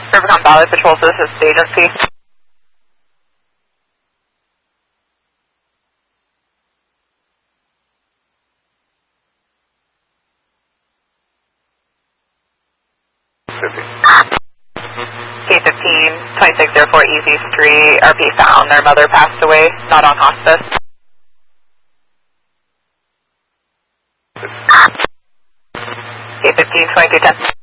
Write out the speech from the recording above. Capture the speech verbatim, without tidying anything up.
Rivercom Valley Patrol Assistance Agency. K fifteen, twenty-six oh four Easy Street, R P found their mother passed away, not on hospice. K fifteen, twenty-two ten.